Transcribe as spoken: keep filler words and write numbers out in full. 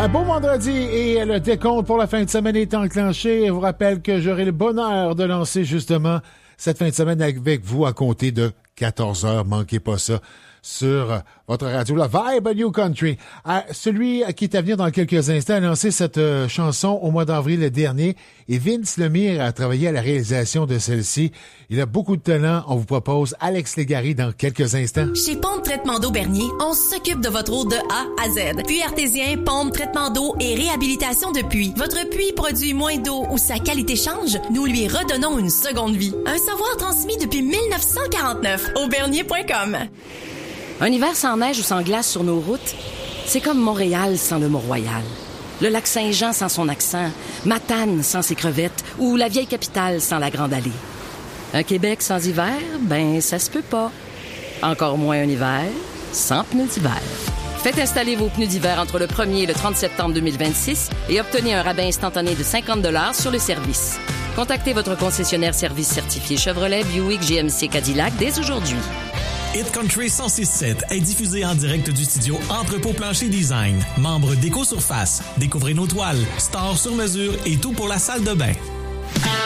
Un beau vendredi et le décompte pour la fin de semaine est enclenché. Je vous rappelle que j'aurai le bonheur de lancer justement cette fin de semaine avec vous à compter de quatorze heures. Manquez pas ça sur votre radio, la Vibe New Country. Euh, celui qui est à venir dans quelques instants a lancé cette euh, chanson au mois d'avril dernier et Vince Lemire a travaillé à la réalisation de celle-ci. Il a beaucoup de talent. On vous propose Alex Légaré dans quelques instants. Chez Pompe Traitement d'eau Bernier, on s'occupe de votre eau de A à Z. Puits artésien, pompe, traitement d'eau et réhabilitation de puits. Votre puits produit moins d'eau ou sa qualité change, nous lui redonnons une seconde vie. Un savoir transmis depuis dix-neuf cent quarante-neuf. aubernier point com. Un hiver sans neige ou sans glace sur nos routes, c'est comme Montréal sans le Mont-Royal, le lac Saint-Jean sans son accent, Matane sans ses crevettes ou la vieille capitale sans la Grande Allée. Un Québec sans hiver, ben ça se peut pas. Encore moins un hiver sans pneus d'hiver. Faites installer vos pneus d'hiver entre le premier et le trente septembre deux mille vingt-six et obtenez un rabais instantané de cinquante dollars sur le service. Contactez votre concessionnaire service certifié Chevrolet, Buick, G M C, Cadillac dès aujourd'hui. Hit Country cent six sept est diffusé en direct du studio Entrepôt Plancher Design. Membre d'Éco-Surface. Découvrez nos toiles, stores sur mesure et tout pour la salle de bain.